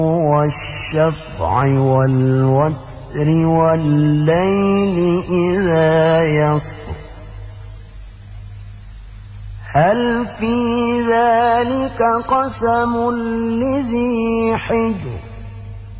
والشفع والوتر والليل إذا يسر هل في ذلك قسم لذي حجر